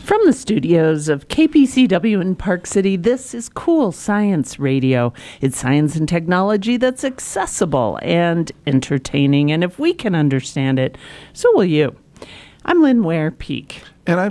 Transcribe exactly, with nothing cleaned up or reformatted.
From the studios of K P C W in Park City, this is Cool Science Radio. It's science and technology that's accessible and entertaining, and if we can understand it, so will you. I'm Lynn Ware Peak. And I'm